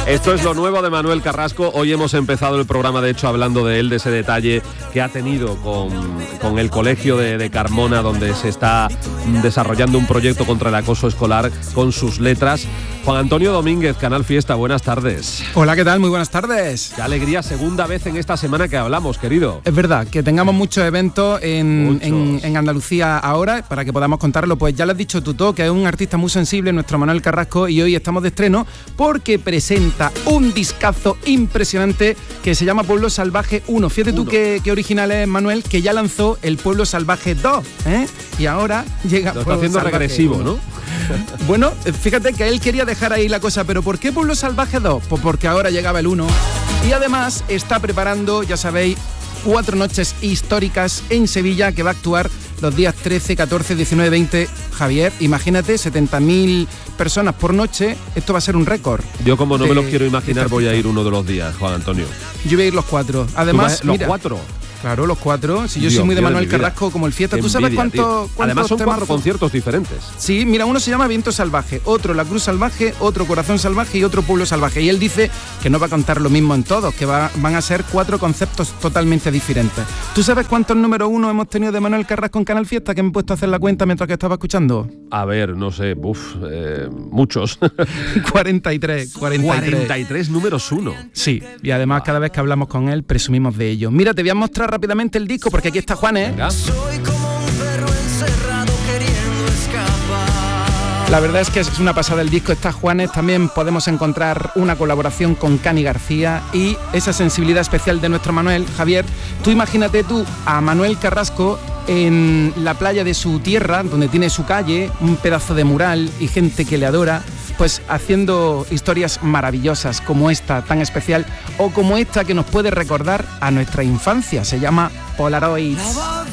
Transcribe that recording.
Esto es lo nuevo de Manuel Carrasco. Hoy hemos empezado el programa, de hecho, hablando de él, de ese detalle que ha tenido con el colegio de Carmona, donde se está desarrollando un proyecto contra el acoso escolar con sus letras. Juan Antonio Domínguez, Canal Fiesta, buenas tardes. Hola, ¿qué tal? Muy buenas tardes. Qué alegría, segunda vez en esta semana que hablamos, querido. Es verdad, que tengamos muchos eventos en Andalucía ahora, para que podamos contarlo. Pues ya lo has dicho tú, que es un artista muy sensible, nuestro Manuel Carrasco, y hoy estamos de estreno porque presenta un discazo impresionante que se llama Pueblo Salvaje 1. Fíjate tú qué original es, Manuel, que ya lanzó el Pueblo Salvaje 2, y ahora llega... Lo está haciendo regresivo, 1. ¿no? Bueno, fíjate que él quería dejar ahí la cosa, pero ¿por qué Pueblo Salvaje 2? Pues porque ahora llegaba el 1 y además está preparando, ya sabéis, 4 noches históricas en Sevilla, que va a actuar los días 13, 14, 19, 20. Javier, imagínate, 70.000 personas por noche. Esto va a ser un récord. Yo, como no me lo quiero imaginar, voy a ir uno de los días, Juan Antonio. Yo voy a ir los 4. Además, ¿los 4? Claro, los 4. Si yo soy muy de Manuel Carrasco, como el Fiesta. ¿Tú sabes cuántos Además son 4 conciertos diferentes. Sí, mira, uno se llama Viento Salvaje, otro La Cruz Salvaje, otro Corazón Salvaje y otro Pueblo Salvaje. Y él dice que no va a cantar lo mismo en todos, que van a ser 4 conceptos totalmente diferentes. ¿Tú sabes cuántos número 1 hemos tenido de Manuel Carrasco en Canal Fiesta? Que me he puesto a hacer la cuenta mientras que estaba escuchando. A ver, no sé, muchos. 43. 43 números 1. Sí, y además cada vez que hablamos con él presumimos de ello. Mira, te voy a mostrar rápidamente el disco porque aquí está Juanes. Soy como un perro encerrado queriendo escapar. La verdad es que es una pasada el disco, está Juanes. También podemos encontrar una colaboración con Cani García y esa sensibilidad especial de nuestro Manuel. Javier, tú imagínate a Manuel Carrasco en la playa de su tierra, donde tiene su calle, un pedazo de mural y gente que le adora, pues haciendo historias maravillosas como esta tan especial, o como esta que nos puede recordar a nuestra infancia. Se llama Polaroid.